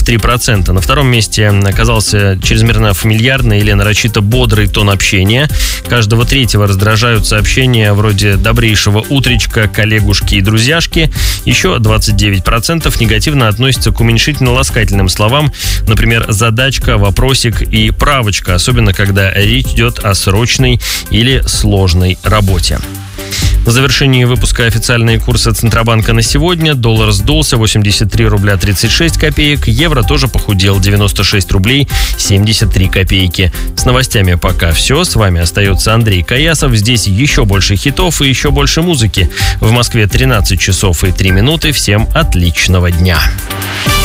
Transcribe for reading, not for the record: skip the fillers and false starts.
43%. На втором месте оказался чрезмерно фамильярный или нарочито бодрый тон общения. Каждого третьего раздражают сообщения вроде «добрейшего утречка», «коллегушки» и «друзьяшки». Еще 29% негативно относятся к уменьшительно-ласкательным словам, например, «задачка», «вопросик» и «правочка», особенно когда речь идет о срочной или сложной работе. На завершении выпуска официальные курсы Центробанка на сегодня. Доллар сдулся 83 рубля 36 копеек. Евро тоже похудел 96 рублей 73 копейки. С новостями пока все. С вами остается Андрей Каясов. Здесь еще больше хитов и еще больше музыки. В Москве 13 часов и 3 минуты. Всем отличного дня.